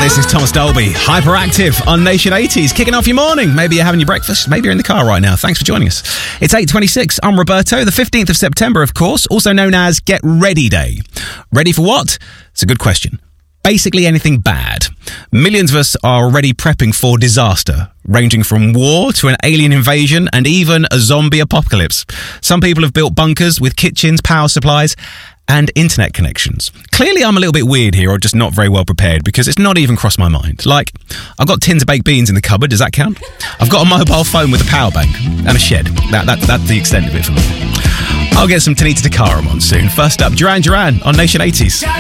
This is Thomas Dolby, Hyperactive on Nation 80s, kicking off your morning. Maybe you're having your breakfast, maybe you're in the car right now. Thanks for joining us. It's 8:26. I'm Roberto. The 15th of September, of course, also known as Get Ready Day. Ready for what? It's a good question. Basically anything bad. Millions of us are already prepping for disaster, ranging from war to an alien invasion and even a zombie apocalypse. Some people have built bunkers with kitchens, power supplies, and internet connections. Clearly I'm a little bit weird here, or just not very well prepared, because it's not even crossed my mind. Like, I've got tins of baked beans in the cupboard, does that count? I've got a mobile phone with a power bank and a shed. That's the extent of it for me. I'll get some Tanita Tikaram on soon. First up, Duran Duran on Nation 80s.